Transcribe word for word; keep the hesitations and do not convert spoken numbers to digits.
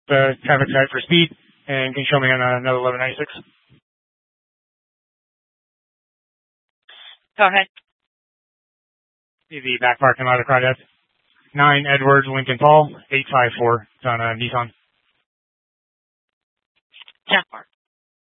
the traffic sight for speed, and can you show me on another eleven ninety-six? Go ahead. See the back parking lot of Crawdad. nine Edwards Lincoln Paul, eight five four. It's on a Nissan. Jack Mark.